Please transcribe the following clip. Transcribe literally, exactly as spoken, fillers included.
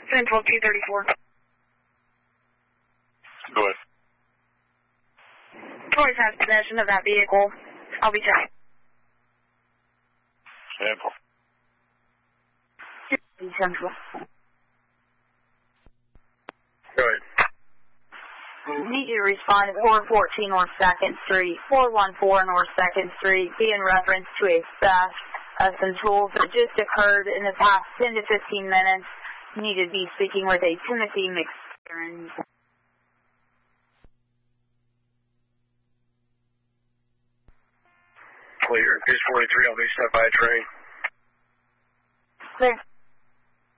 Central two thirty-four. Go ahead. Troy has possession of that vehicle. I'll be checking. Central. Central. Go ahead. Need you to respond to four fourteen North second Street, four one four North second Street, be in reference to a theft of some tools that just occurred in the past ten to fifteen minutes. You need to be speaking with a Timothy McSarron. Clear. Case forty-three, I'll be sent by a train. Clear.